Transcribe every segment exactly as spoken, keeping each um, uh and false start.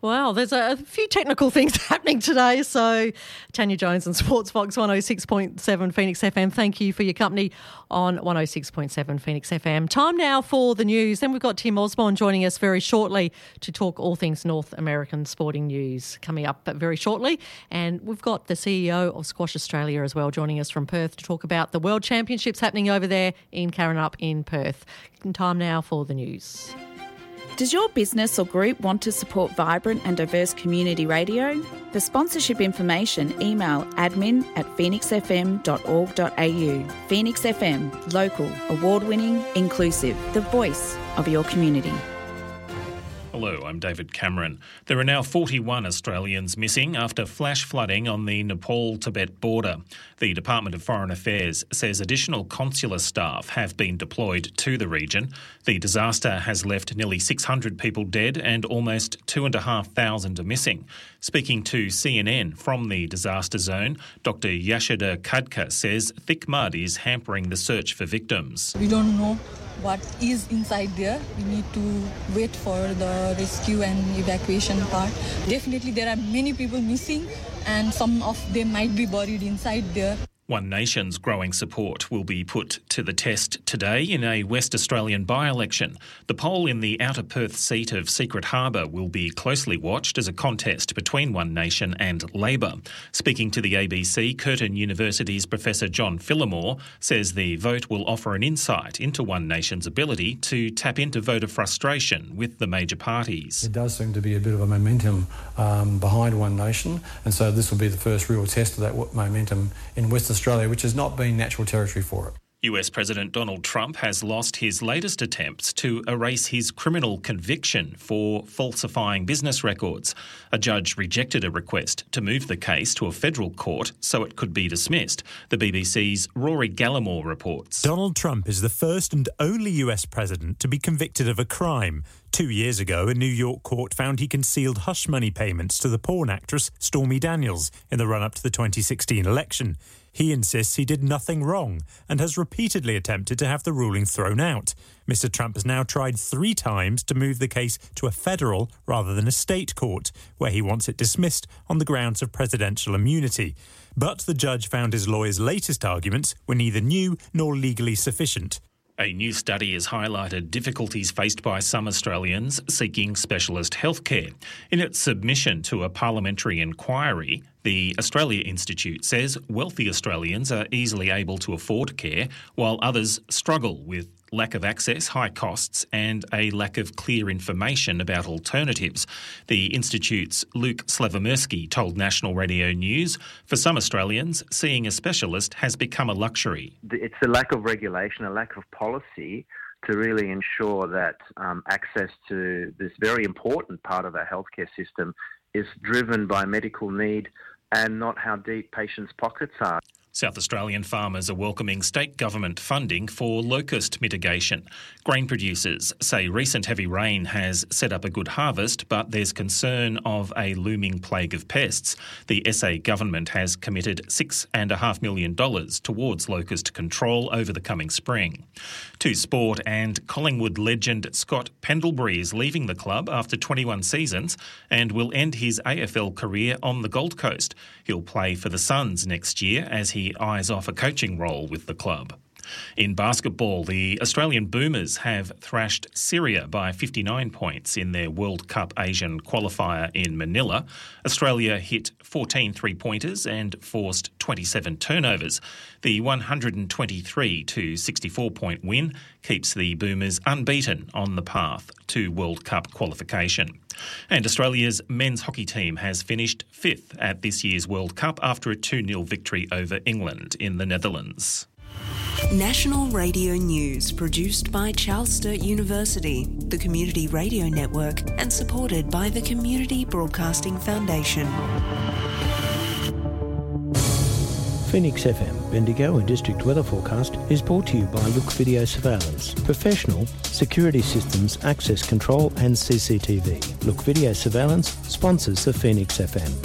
Wow, there's a few technical things happening today. So Tanya Jones and Sports Fox one oh six point seven Phoenix F M, thank you for your company on one oh six point seven Phoenix F M. Time now for the news. Then we've got Tim Osborne joining us very shortly to talk all things North American sporting news coming up very shortly. And we've got the C E O of Squash Australia as well joining us from Perth to talk about the World Championships happening over there in Karrinyup in Perth. Time now for the news. Does your business or group want to support vibrant and diverse community radio? For sponsorship information, email admin at phoenix f m dot org dot a u. Phoenix F M, local, award-winning, inclusive, the voice of your community. Hello, I'm David Cameron. There are now forty-one Australians missing after flash flooding on the Nepal-Tibet border. The Department of Foreign Affairs says additional consular staff have been deployed to the region. The disaster has left nearly six hundred people dead and almost two thousand five hundred are missing. Speaking to C N N from the disaster zone, Doctor Yashida Khadka says thick mud is hampering the search for victims. We don't know what is inside there. We need to wait for the rescue and evacuation part. Definitely there are many people missing and some of them might be buried inside there. One Nation's growing support will be put to the test today in a West Australian by-election. The poll in the Outer Perth seat of Secret Harbour will be closely watched as a contest between One Nation and Labor. Speaking to the A B C, Curtin University's Professor John Phillimore says the vote will offer an insight into One Nation's ability to tap into voter frustration with the major parties. There does seem to be a bit of a momentum um, behind One Nation, and so this will be the first real test of that momentum in West Australia, which has not been natural territory for it. U S President Donald Trump has lost his latest attempts to erase his criminal conviction for falsifying business records. A judge rejected a request to move the case to a federal court so it could be dismissed. The B B C's Rory Gallimore reports. Donald Trump is the first and only U S president to be convicted of a crime. Two years ago, a New York court found he concealed hush money payments to the porn actress Stormy Daniels in the run-up to the twenty sixteen election. He insists he did nothing wrong and has repeatedly attempted to have the ruling thrown out. Mister Trump has now tried three times to move the case to a federal rather than a state court, where he wants it dismissed on the grounds of presidential immunity. But the judge found his lawyer's latest arguments were neither new nor legally sufficient. A new study has highlighted difficulties faced by some Australians seeking specialist healthcare. In its submission to a parliamentary inquiry, the Australia Institute says wealthy Australians are easily able to afford care, while others struggle with lack of access, high costs and a lack of clear information about alternatives. The Institute's Luke Slavomirsky told National Radio News, for some Australians, seeing a specialist has become a luxury. It's a lack of regulation, a lack of policy to really ensure that um, access to this very important part of our healthcare system is driven by medical need and not how deep patients' pockets are. South Australian farmers are welcoming state government funding for locust mitigation. Grain producers say recent heavy rain has set up a good harvest, but there's concern of a looming plague of pests. The S A government has committed six point five million dollars towards locust control over the coming spring. To sport, and Collingwood legend Scott Pendlebury is leaving the club after twenty-one seasons and will end his A F L career on the Gold Coast. He'll play for the Suns next year as he eyes off a coaching role with the club. In basketball, the Australian Boomers have thrashed Syria by fifty-nine points in their World Cup Asian qualifier in Manila. Australia hit fourteen three-pointers and forced twenty-seven turnovers. The one hundred twenty-three to sixty-four point win keeps the Boomers unbeaten on the path to World Cup qualification. And Australia's men's hockey team has finished fifth at this year's World Cup after a two nil victory over England in the Netherlands. National Radio News, produced by Charles Sturt University, the Community Radio Network, and supported by the Community Broadcasting Foundation. Phoenix F M, Bendigo and District Weather Forecast is brought to you by Look Video Surveillance. Professional security systems, access control and C C T V. Look Video Surveillance sponsors the Phoenix F M.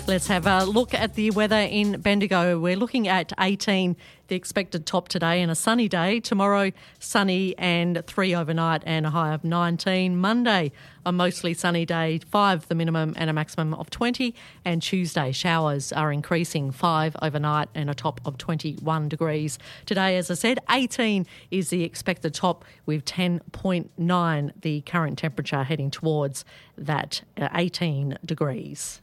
Let's have a look at the weather in Bendigo. We're looking at eighteen, the expected top today, and a sunny day. Tomorrow, sunny and three overnight and a high of nineteen. Monday, a mostly sunny day, five the minimum and a maximum of twenty. And Tuesday, showers are increasing, five overnight and a top of twenty-one degrees. Today, as I said, eighteen is the expected top with ten point nine the current temperature, heading towards that uh, eighteen degrees.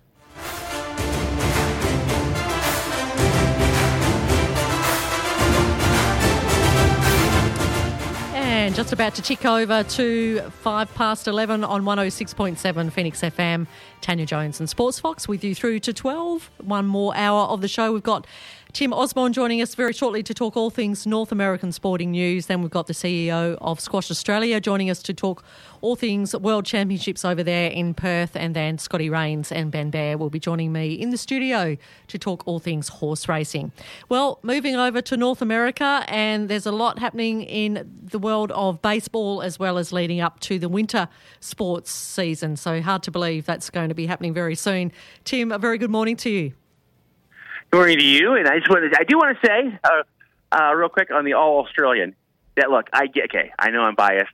And just about to tick over to five past eleven on one oh six point seven Phoenix F M. Tanya Jones and Sports Fox with you through to twelve. One more hour of the show. We've got Tim Osborne joining us very shortly to talk all things North American sporting news. Then we've got the C E O of Squash Australia joining us to talk all things World Championships over there in Perth. And then Scotty Rains and Ben Bear will be joining me in the studio to talk all things horse racing. Well, moving over to North America, and there's a lot happening in the world of baseball as well as leading up to the winter sports season. So hard to believe that's going to be happening very soon. Tim, a very good morning to you. Good morning to you, and I just wanted, I do want to say, uh, uh, real quick on the All-Australian, that look, I get, okay, I know I'm biased.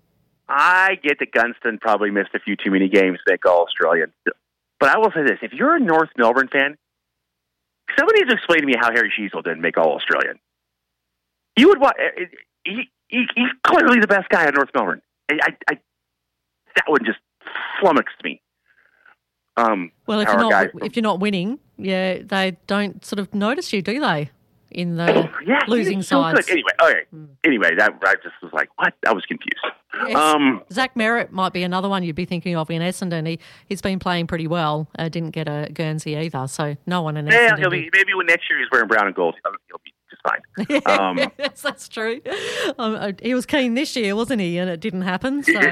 I get that Gunston probably missed a few too many games to make All-Australian. But I will say this, if you're a North Melbourne fan, somebody needs to explain to me how Harry Sheezel didn't make All-Australian. You would watch, he, he, he's clearly the best guy in North Melbourne. I, I, I, that one just flummoxed me. Um, well, if you're not if you're not winning, yeah, they don't sort of notice you, do they? In the yeah, losing so sides. Good. Anyway, okay. Mm. Anyway, that I just was like, what? I was confused. Yes. Um, Zach Merritt might be another one you'd be thinking of in Essendon. He he's been playing pretty well. Uh, didn't get a Guernsey either, so no one in yeah, Essendon. He'll be, maybe when next year he's wearing brown and gold, he'll be just fine. Um, yes, that's true. Um, he was keen this year, wasn't he? And it didn't happen. So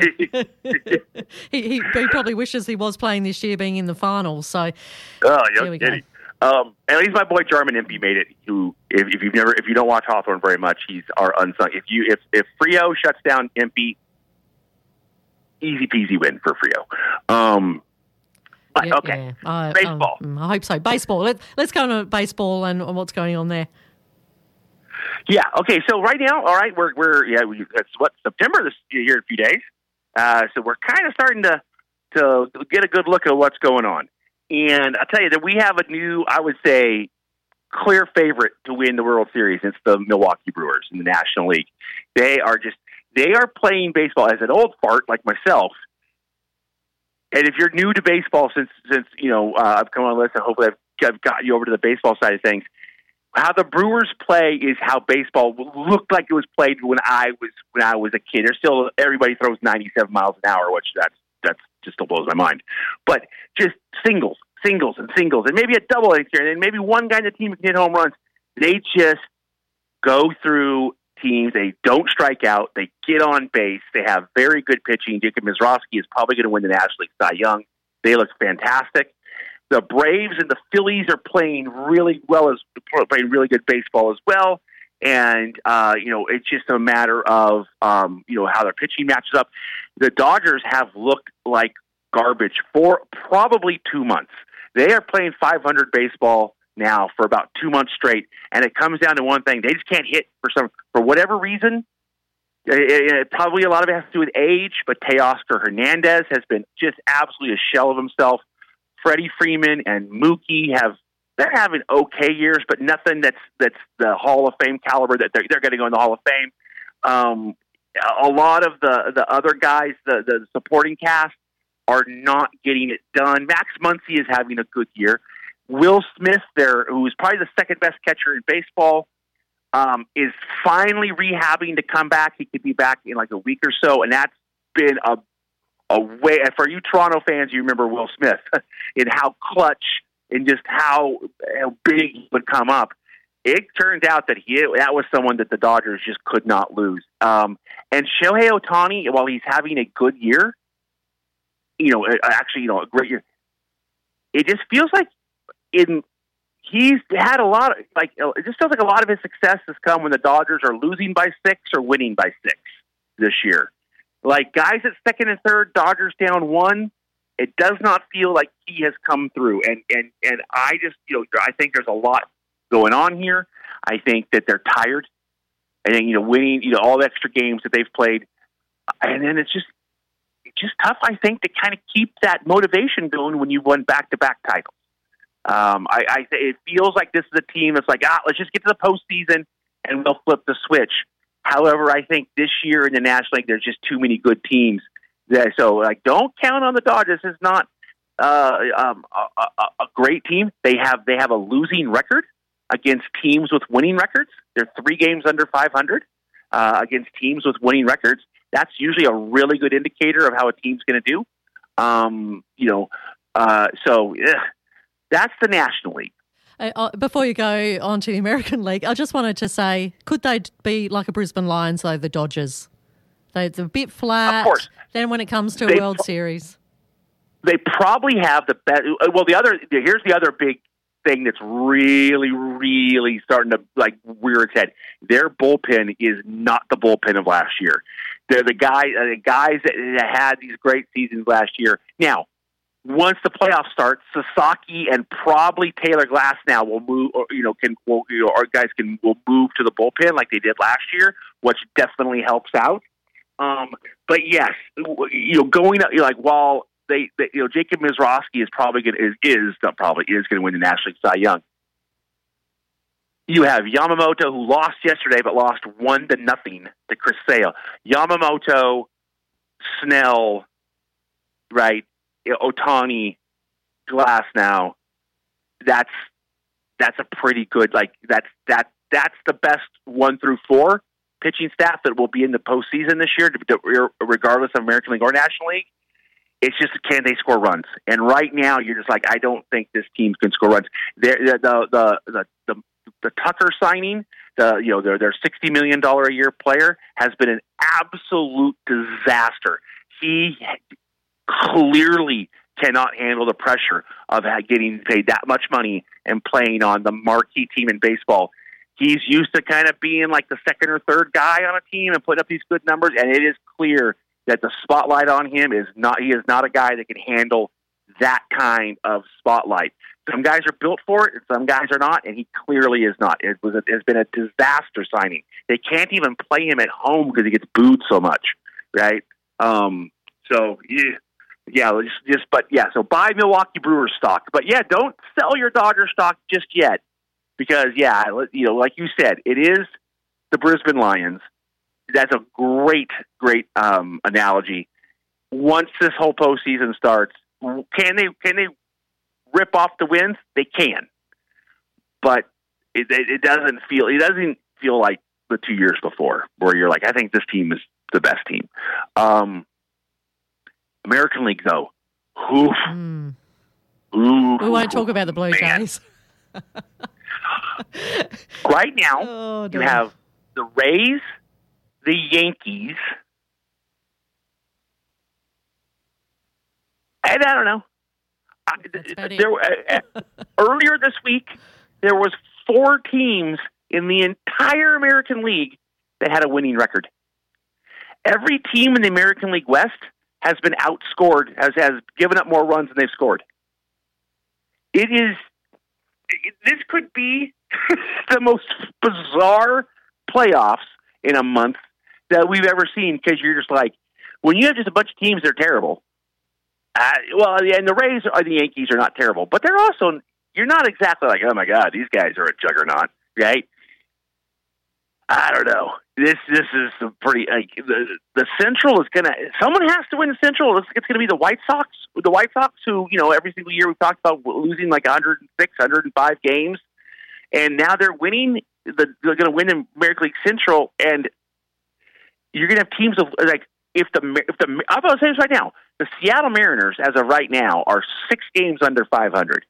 he, he he probably wishes he was playing this year, being in the finals. So oh, there we go. Um, at least my boy Jarman Impey made it. Who, if, if you've never, if you don't watch Hawthorn very much, he's our unsung. If you, if if Freo shuts down Impey, easy peasy win for Freo. Um, but, yeah, okay, yeah. I, baseball. Um, I hope so. Baseball. Let, let's go to baseball and, and what's going on there. Yeah. Okay. So right now, all right, we're we're yeah, we, it's what September this here in a few days. Uh, so we're kind of starting to to get a good look at what's going on. And I'll tell you that we have a new, I would say, clear favorite to win the World Series. It's the Milwaukee Brewers in the National League. They are just, they are playing baseball as an old fart like myself. And if you're new to baseball since, since you know, uh, I've come on the list and hopefully I've, I've got you over to the baseball side of things, how the Brewers play is how baseball looked like it was played when I was, when I was a kid. There's still, everybody throws ninety-seven miles an hour, which that's, that's just still blows my mind. But just singles, singles, and singles, and maybe a double here, and then maybe one guy in the team can hit home runs. They just go through teams. They don't strike out. They get on base. They have very good pitching. Jacob Mizrowski is probably going to win the National League Cy Young. They look fantastic. The Braves and the Phillies are playing really well, as playing really good baseball as well. And, uh, you know, it's just a matter of, um, you know, how their pitching matches up. The Dodgers have looked like garbage for probably two months. They are playing five hundred baseball now for about two months straight, and it comes down to one thing. They just can't hit for some, for whatever reason. It, it, probably a lot of it has to do with age, but Teoscar Hernandez has been just absolutely a shell of himself. Freddie Freeman and Mookie have, they're having okay years, but nothing that's that's the Hall of Fame caliber that they're, they're going to go in the Hall of Fame. Um, a lot of the, the other guys, the, the supporting cast, are not getting it done. Max Muncy is having a good year. Will Smith, there, who is probably the second best catcher in baseball, um, is finally rehabbing to come back. He could be back in like a week or so, and that's been a a way. For you Toronto fans, you remember Will Smith and how clutch and just how, how big he would come up. It turned out that he that was someone that the Dodgers just could not lose. Um, and Shohei Ohtani, while he's having a good year, you know, actually, you know, a great year, it just feels like in he's had a lot of, like, it just feels like a lot of his success has come when the Dodgers are losing by six or winning by six this year. Like, guys at second and third, Dodgers down one, It does not feel like he has come through. And, and, and I just, you know, I think there's a lot going on here. I think that they're tired. I think, you know, winning, you know, all the extra games that they've played. And then it's just, it's just tough, I think, to kind of keep that motivation going when you won back-to-back titles. Um, I, I it feels like this is a team that's like, ah, let's just get to the postseason and we'll flip the switch. However, I think this year in the National League, there's just too many good teams. That, so, like, don't count on the Dodgers. This is not uh, um, a, a, a great team. They have they have a losing record against teams with winning records. They're three games under five hundred uh, against teams with winning records. That's usually a really good indicator of how a team's going to do. Um, you know, uh, so ugh, that's the National League. Uh, before you go on to the American League, I just wanted to say, could they be like a Brisbane Lions, though, the Dodgers? They're a bit flat. Of course. Then when it comes to a they, World Series. They probably have the best. Well, the other, here's the other big thing that's really, really starting to like rear its head. Their bullpen is not the bullpen of last year. They're the guys, uh, the guys that had these great seasons last year. Now, once the playoffs start, Sasaki and probably Taylor Glass now will move, or, you know, can, will, you know, our guys can will move to the bullpen like they did last year, which definitely helps out. Um, but yes, you know, going up, you know, like while they, they, you know, Jacob Mizrachi is probably going is is not probably is going to win the National League Cy Young. You have Yamamoto, who lost yesterday, but lost one to nothing to Chris Sale. Yamamoto, Snell, right? Ohtani, Glass. Now, that's that's a pretty good. Like that's that that's the best one through four pitching staff that will be in the postseason this year, regardless of American League or National League. It's just, can they score runs? And right now, you're just like, I don't think this team can score runs. They're, the the the the the Tucker signing, the you know their their sixty million dollar a year player has been an absolute disaster. He clearly cannot handle the pressure of getting paid that much money and playing on the marquee team in baseball. He's used to kind of being like the second or third guy on a team and putting up these good numbers, and it is clear that the spotlight on him is not, he is not a guy that can handle that kind of spotlight. Some guys are built for it, and some guys are not, and he clearly is not. It was a, it's been a disaster signing. They can't even play him at home because he gets booed so much, right? Um, so, yeah, yeah, just, just, but yeah, so buy Milwaukee Brewers stock. But yeah, don't sell your Dodger stock just yet because, yeah, you know, like you said, it is the Brisbane Lions. That's a great, great um, analogy. Once this whole postseason starts, can they can they rip off the wins? They can, but it, it, it doesn't feel it doesn't feel like the two years before, where you're like, I think this team is the best team. Um, American League, though, oof, mm. oof, we won't talk about the Blue man. Jays. Right now, oh, you have the Rays, the Yankees, and I don't know. There, uh, earlier this week, there was four teams in the entire American League that had a winning record. Every team in the American League West has been outscored, has has given up more runs than they've scored. It is. This could be the most bizarre playoffs in a month that we've ever seen, because you're just like, when you have just a bunch of teams that are terrible, uh, well, and the Rays or the Yankees are not terrible, but they're also, you're not exactly like, oh my God, these guys are a juggernaut, right? I don't know. This this is a pretty, like, the, the Central is going to, someone has to win the Central. It's, it's going to be the White Sox. The White Sox, who, you know, every single year we've talked about losing like one hundred six, one hundred five games, and now they're winning, the, they're going to win the American League Central, and you're going to have teams of, like, if the, if the, I'm going to say this right now, the Seattle Mariners, as of right now, are six games under five hundred,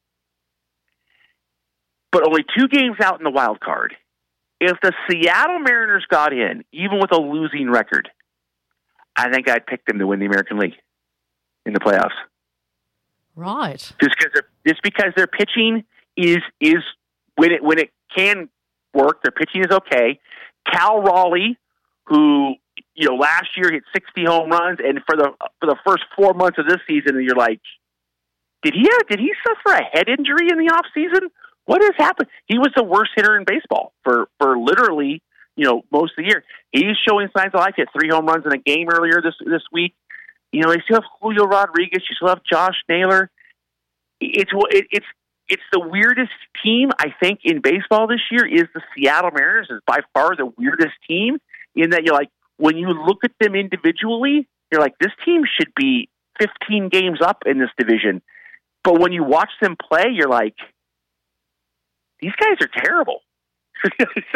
but only two games out in the wild card. If the Seattle Mariners got in, even with a losing record, I think I'd pick them to win the American League in the playoffs. Right. Just because just because their pitching is is when it when it can work, their pitching is okay. Cal Raleigh, who you know, last year hit sixty home runs, and for the for the first four months of this season, you're like, did he have, did he suffer a head injury in the off season? What has happened? He was the worst hitter in baseball for for literally, you know, most of the year. He's showing signs of life. He had three home runs in a game earlier this this week. You know, they still have Julio Rodriguez. You still have Josh Naylor. It's it, it's it's the weirdest team, I think, in baseball this year is the Seattle Mariners. Is by far the weirdest team in that you're like, when you look at them individually, you're like, this team should be fifteen games up in this division. But when you watch them play, you're like, these guys are terrible. so,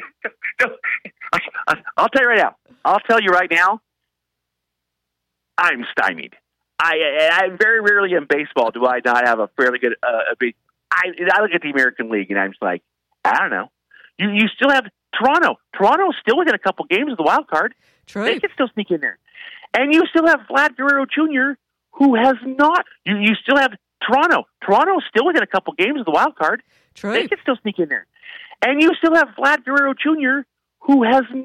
I'll tell you right now. I'll tell you right now. I'm stymied. I, I very rarely in baseball do I not have a fairly good, uh, a big. I, I look at the American League and I'm just like, I don't know. You you still have Toronto. Toronto's still within a couple games of the wild card. True. They can still sneak in there, and you still have Vlad Guerrero Junior, who has not. You you still have Toronto. Toronto's still within a couple games of the wild card. True. They can still sneak in there, and you still have Vlad Guerrero Junior, who has